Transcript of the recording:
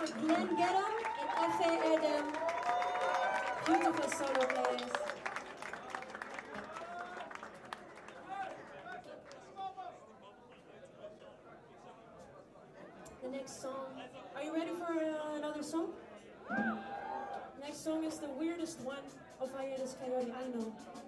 Glenn Gedham and Efe Erdem. Beautiful solo players. The next song. Are you ready for another song? Next song is the weirdest one of Hiatus Coyote, I know.